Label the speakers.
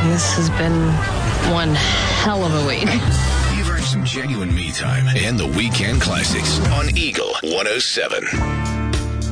Speaker 1: This has been one hell of a week.
Speaker 2: You've earned some genuine me time and the weekend classics on Eagle 107.